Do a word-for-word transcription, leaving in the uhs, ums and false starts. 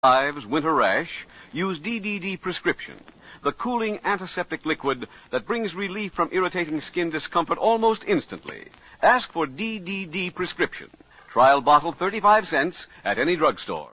hives, winter rash, use D D D prescription, the cooling antiseptic liquid that brings relief from irritating skin discomfort almost instantly. Ask for D D D prescription. Trial bottle thirty-five cents at any drugstore.